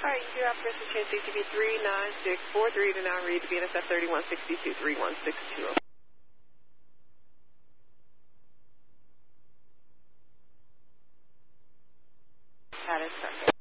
Hi, you do have permission to change CTV 39643 to now read BNSF 3162 3162. That is perfect.